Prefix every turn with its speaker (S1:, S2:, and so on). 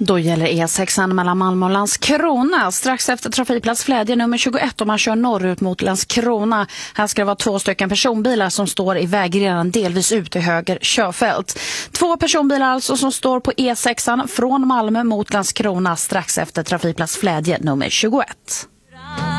S1: Då gäller E6 mellan Malmö och Landskrona. Strax efter trafikplats Flädje nummer 21 om man kör norrut mot Landskrona. Här ska det vara 2 stycken personbilar som står i vägrenen delvis ut i höger körfält. 2 personbilar alltså som står på E6 från Malmö mot Landskrona strax efter trafikplats Flädje nummer 21.